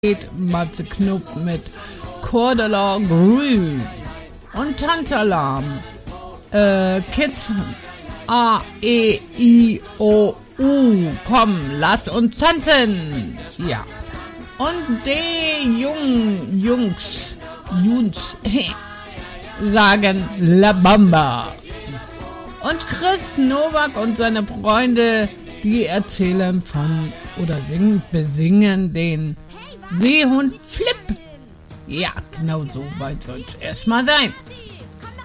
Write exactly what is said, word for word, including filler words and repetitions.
Matze Knob mit Cordula Grün und Tanzalarm. Äh, Kids A, E, I, O, U. Komm, lass uns tanzen. Ja. Und die Jungen, Jungs, Jungs, sagen La Bamba. Und Chris Nowak und seine Freunde, die erzählen von oder singen, besingen den Seehund Flip. Ja, genau so weit soll es erstmal sein.